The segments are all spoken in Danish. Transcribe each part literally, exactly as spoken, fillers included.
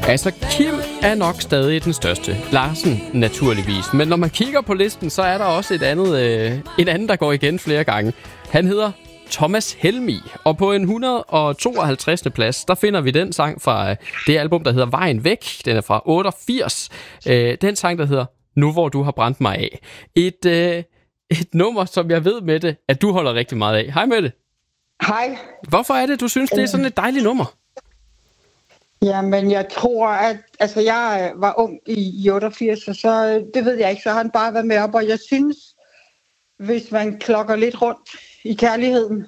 Altså, Kim er nok stadig den største. Larsen, naturligvis. Men når man kigger på listen, så er der også et andet, øh, en anden, der går igen flere gange. Han hedder Thomas Helmig. Og på en et hundrede og tooghalvtreds plads, der finder vi den sang fra øh, det album, der hedder Vejen Væk. Den er fra otteogfirs. Øh, den sang, der hedder Nu hvor du har brændt mig af. Et, øh, et nummer, som jeg ved, Mette, at du holder rigtig meget af. Hej, Mette. Hej. Hvorfor er det, du synes, det er sådan et dejligt nummer? Jamen, jeg tror, at altså, jeg var ung i otteogfirs, og så, det ved jeg ikke, så har han bare været med op, og jeg synes, hvis man klokker lidt rundt i kærligheden,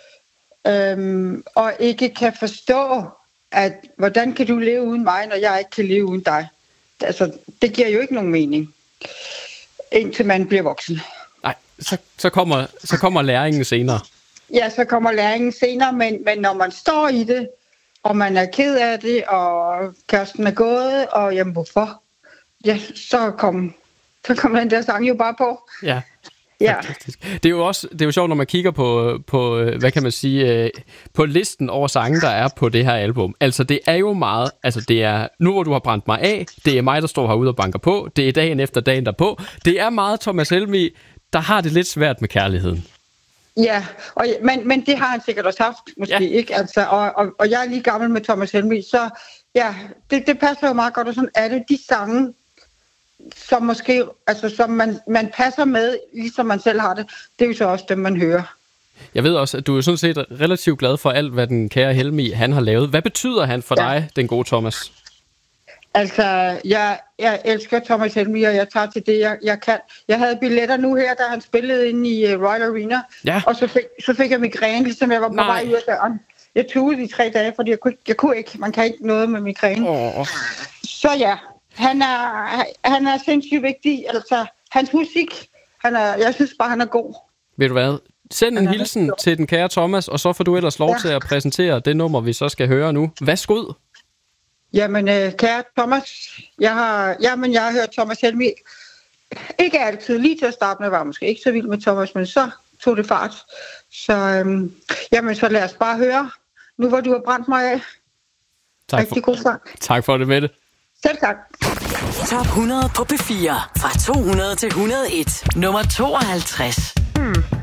øhm, og ikke kan forstå, at hvordan kan du leve uden mig, når jeg ikke kan leve uden dig? Altså, det giver jo ikke nogen mening, indtil man bliver voksen. Nej, så, så, kommer, så kommer læringen senere. Ja, så kommer læringen senere, men, men når man står i det, og man er ked af det, og kæresten er gået, og jamen hvorfor? Ja, så kom, så kom den der sang jo bare på. Ja, ja. Fantastisk. Det er jo også, det er jo sjovt, når man kigger på, på, hvad kan man sige, på listen over sange, der er på det her album. Altså, det er jo meget, altså det er, nu hvor du har brændt mig af, det er mig, der står herude og banker på, det er dagen efter dagen derpå. Det er meget Thomas Helmig, der har det lidt svært med kærligheden. Ja, og, men, men det har han sikkert også haft, måske ja. ikke, altså, og, og, og jeg er lige gammel med Thomas Helmig, så ja, det, det passer jo meget godt, og sådan er det de sange, som måske, altså som man, man passer med, ligesom man selv har det, det er jo så også dem, man hører. Jeg ved også, at du er sådan set relativt glad for alt, hvad den kære Helmig, han har lavet. Hvad betyder han for ja. dig, den gode Thomas? Altså, jeg, jeg elsker Thomas Helmig, og jeg tager til det, jeg, jeg kan. Jeg havde billetter nu her, da han spillede inde i uh, Royal Arena, ja. og så fik, så fik jeg migræne, ligesom jeg var på vej ud af døren. Jeg tog i tre dage, fordi jeg kunne, jeg kunne ikke. Man kan ikke noget med migræne. Oh. Så ja, han er, han er sindssygt vigtig. Altså, hans musik, han er, jeg synes bare, han er god. Ved du hvad? Send en hilsen til den kære Thomas, og så får du ellers lov ja. til at præsentere det nummer, vi så skal høre nu. Værsgo. Jamen, øh, kære Thomas, jeg har, jamen, jeg har hørt Thomas Helmig. Ikke altid, lige til at starte med, var jeg måske ikke så vild med Thomas, men så tog det fart. Så, øhm, jamen, så lad os bare høre, nu hvor du har brændt mig af. Tak Rigtig for, god sang. Tak for det, Mette. Selv tak. Top hundrede på P fire, fra to hundrede til et hundrede og en, nummer tooghalvtreds. Hmm.